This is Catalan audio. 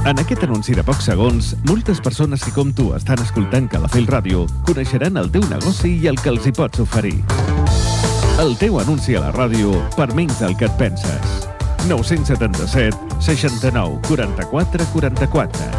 En aquest anunci de pocs segons, moltes persones que com tu estan escoltant Calafell Ràdio coneixeran el teu negoci i el que els hi pots oferir. El teu anunci a la ràdio per menys del que et penses. 977 69 44 44.